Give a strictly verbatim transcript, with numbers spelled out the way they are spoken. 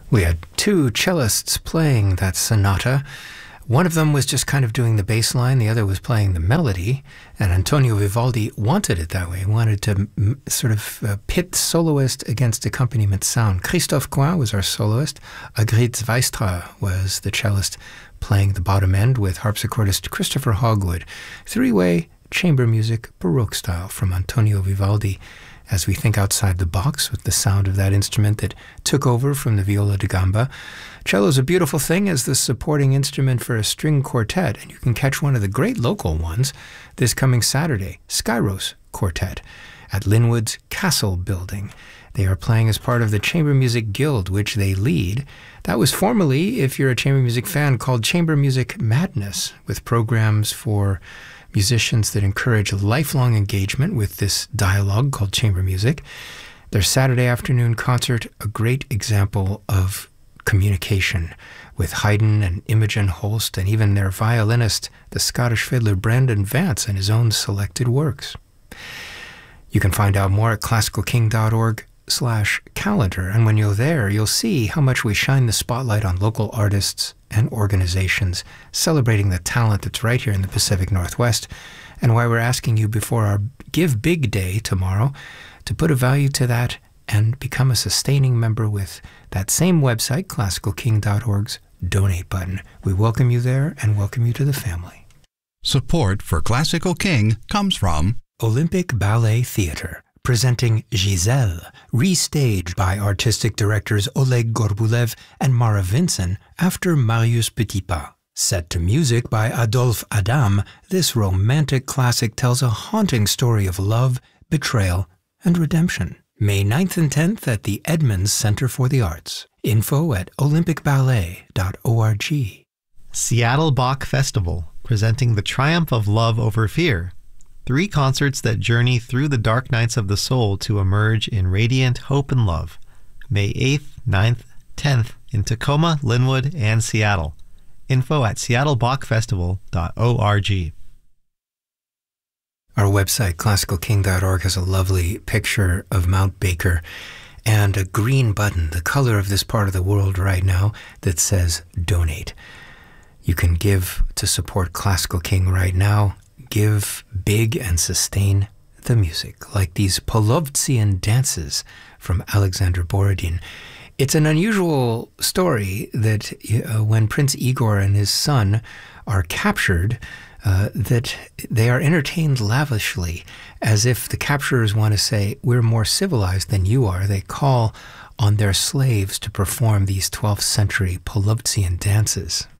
We had two cellists playing that sonata. One of them was just kind of doing the bass line, the other was playing the melody, and Antonio Vivaldi wanted it that way. He wanted to m- sort of uh, pit soloist against accompaniment sound. Christophe Coin was our soloist. Agrid Zweistra was the cellist playing the bottom end with harpsichordist Christopher Hogwood. Three-way chamber music, Baroque style from Antonio Vivaldi, as we think outside the box with the sound of that instrument that took over from the viola da gamba. Cello is a beautiful thing as the supporting instrument for a string quartet, and you can catch one of the great local ones this coming Saturday, Skyros Quartet, at Linwood's Castle Building. They are playing as part of the Chamber Music Guild, which they lead. That was formerly, if you're a chamber music fan, called Chamber Music Madness, with programs for musicians that encourage lifelong engagement with this dialogue called chamber music. Their Saturday afternoon concert, a great example of communication with Haydn and Imogen Holst, and even their violinist, the Scottish fiddler Brandon Vance, and his own selected works. You can find out more at classical king dot org slash calendar, and when you're there, you'll see how much we shine the spotlight on local artists and organizations celebrating the talent that's right here in the Pacific Northwest, and why we're asking you before our Give Big Day tomorrow to put a value to that and become a sustaining member with that same website, classical king dot org's donate button. We welcome you there and welcome you to the family. Support for Classical King comes from Olympic Ballet Theatre, presenting Giselle, restaged by artistic directors Oleg Gorbulev and Mara Vinson after Marius Petipa. Set to music by Adolphe Adam, this romantic classic tells a haunting story of love, betrayal, and redemption. May ninth and tenth at the Edmonds Center for the Arts. Info at olympic ballet dot org. Seattle Bach Festival, presenting The Triumph of Love Over Fear. Three concerts that journey through the dark nights of the soul to emerge in radiant hope and love. May eighth, ninth, tenth in Tacoma, Linwood, and Seattle. Info at seattle bach festival dot org. Our website, classical king dot org, has a lovely picture of Mount Baker and a green button, the color of this part of the world right now, that says donate. You can give to support Classical King right now. Give big and sustain the music, like these Polovtsian dances from Alexander Borodin. It's an unusual story that uh, when Prince Igor and his son are captured, uh, that they are entertained lavishly, as if the capturers want to say, we're more civilized than you are. They call on their slaves to perform these twelfth century Polovtsian dances.